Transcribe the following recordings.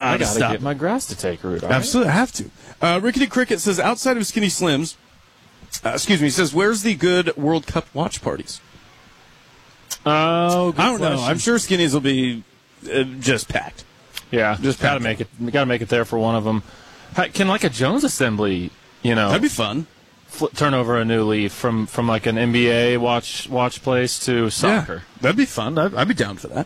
I gotta stop. get my grass to take root. All right? Absolutely, I have to. Rickety Cricket says, outside of Skinny Slims, he says, where's the good World Cup watch parties? Oh, good I don't know. question. I'm sure Skinny's will be just packed. Yeah, Just gotta packed. make it. We gotta make it there for one of them. Can like a Jones Assembly, That'd be fun. turn over a new leaf from like an NBA watch place to soccer? Yeah, that'd be fun. I'd be down for that.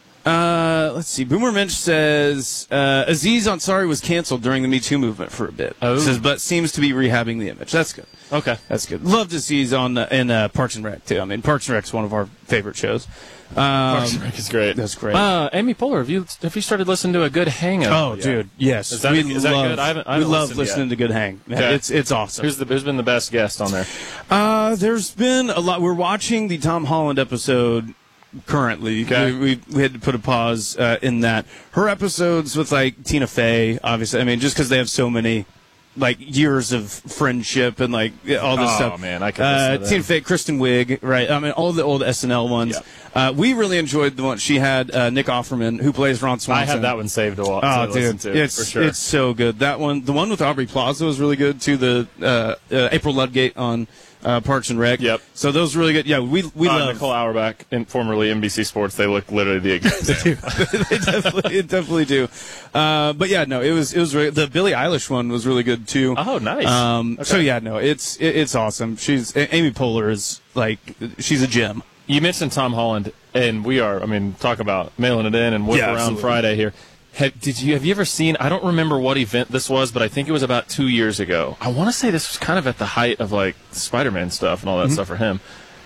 Let's see. Boomer Minch says Aziz Ansari was canceled during the Me Too movement for a bit. Oh. Says, but seems to be rehabbing the image. That's good. Okay. That's good. Loved Aziz in Parks and Rec too. I mean, Parks and Rec's one of our favorite shows. Parks and Rec is great. That's great. Amy Poehler, have you started listening to A Good Hang? Oh, yet? Dude, yes. Is that good? I haven't we love listened listening yet. to Good Hang. Okay. It's awesome. Who's been the best guest on there? There's been a lot. We're watching the Tom Holland episode currently. Okay. We had to put a pause in that. Her episodes with like Tina Fey, obviously. I mean, just because they have so many like years of friendship and like all this stuff. Oh man, I could listen to that. Tina Fey, Kristen Wiig, right? I mean, all the old SNL ones. Yeah. We really enjoyed the one she had. Nick Offerman, who plays Ron Swanson. I have that one saved to watch. Oh, to listen dude, to, it's for sure. it's so good. That one, the one with Aubrey Plaza was really good too. The April Ludgate on Parks and Rec. Yep. So those really good. Yeah, we love. Nicole Auerbach, formerly NBC Sports. They look literally the exact same. they definitely do. But yeah, no, it was really, the Billie Eilish one was really good too. Oh, nice. So Okay. yeah, no, it's awesome. Amy Poehler is like, she's a gem. You mentioned Tom Holland, and talk about mailing it in and whip Yeah, around absolutely. Friday here. Have you ever seen, I don't remember what event this was, but I think it was about 2 years ago. I want to say this was kind of at the height of like Spider-Man stuff and all that stuff for him.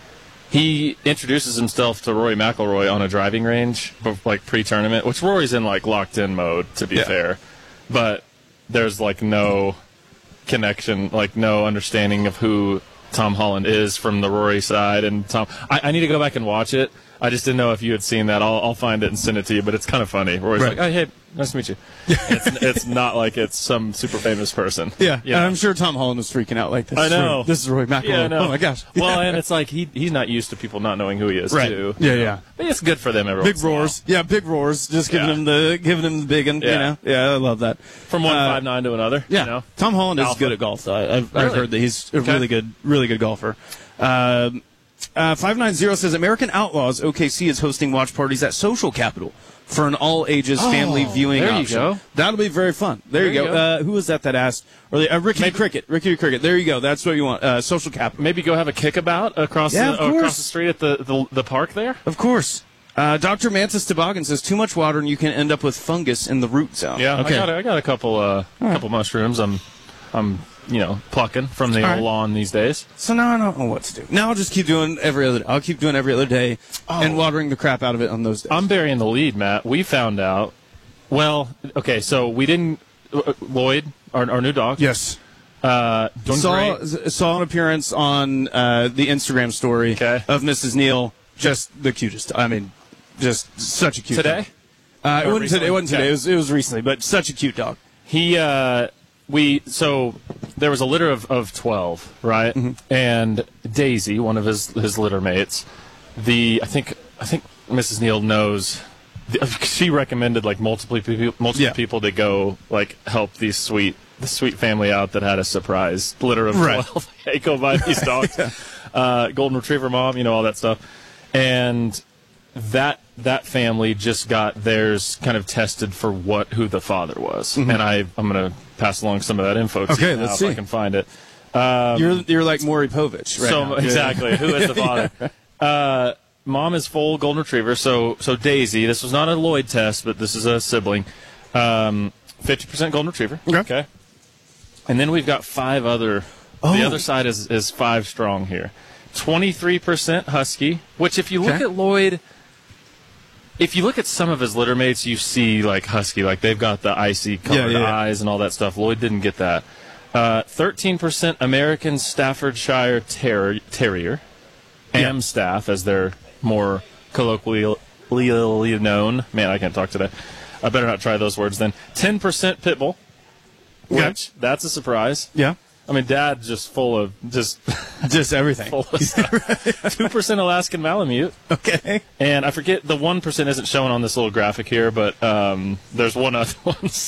He introduces himself to Rory McIlroy on a driving range, like pre-tournament, which Rory's in like locked-in mode, to be fair. But there's like no connection, like no understanding of who Tom Holland is from the Rory side. And Tom, I need to go back and watch it. I just didn't know if you had seen that. I'll find it and send it to you, but it's kind of funny. Rory's Right. like, oh, hey, nice to meet you. It's not like it's some super famous person. Yeah, You know? and I'm sure Tom Holland was freaking out like this. I know. This is Roy McIlroy. Yeah, I know. Oh my gosh. Well, and it's like he's not used to people not knowing who he is, Right. too. Yeah, yeah. But it's good for them every Big once in a while. roars. Yeah, big roars. Just giving Yeah. him the big one. Yeah. You know. Yeah, I love that. From 159 to another. Yeah, You know? Tom Holland is Alpha. good at golf. Though I've Really? heard that he's a Okay. really good golfer. 590 says American Outlaws OKC is hosting watch parties at Social Capital for an all ages family viewing there you option. go. That'll be very fun. There you There go. you go. Who was that asked? Or Ricky Cricket. Ricky Cricket. There you go. That's what you want. Social Capital. Maybe go have a kickabout across Yeah, of course. across the street at the park there. Of course. Dr. Mantis Toboggan says too much water and you can end up with fungus in the root zone. Yeah, Okay. I got a couple mushrooms. I'm plucking from the All old right. lawn these days. So now I don't know what to do. Now I'll just keep doing every other. I'll keep doing every other day and watering the crap out of it on those days. I'm burying the lead, Matt. We found out. Well, okay, so we didn't. Lloyd, our new dog. yes. Doing great. Saw an appearance on the Instagram story Okay. of Mrs. Neal. Just the cutest. I mean, just such a cute Today? dog. It Or wasn't today. It wasn't recently? today. It was recently, but such a cute dog. So there was a litter of 12, right? Mm-hmm. And Daisy, one of his litter mates, I think Mrs. Neal knows. She recommended like multiple people to go like help the sweet family out that had a surprise litter of 12. They go buy these dogs, golden retriever mom, all that stuff, and that family just got theirs kind of tested for who the father was, and I'm gonna pass along some of that info to Okay, you now let's if see. I can find it. You're like Maury Povich right now. Exactly. Who is the father? Mom is full golden retriever. So Daisy. This was not a Lloyd test, but this is a sibling. 50% golden retriever. Okay. And then we've got 5 other. Oh. The other side is 5 strong here. 23% husky. Which, if you look Okay. at Lloyd, if you look at some of his litter mates, you see like husky, like they've got the icy colored Yeah. eyes and all that stuff. Lloyd didn't get that. 13% American Staffordshire Terrier. Amstaff, as they're more colloquially known. Man, I can't talk today. I better not try those words then. 10% Pitbull, which that's a surprise. Yeah. I mean, Dad just full of just everything. full of stuff. 2% Alaskan Malamute. Okay. And I forget, the 1% isn't shown on this little graphic here, but there's one other one.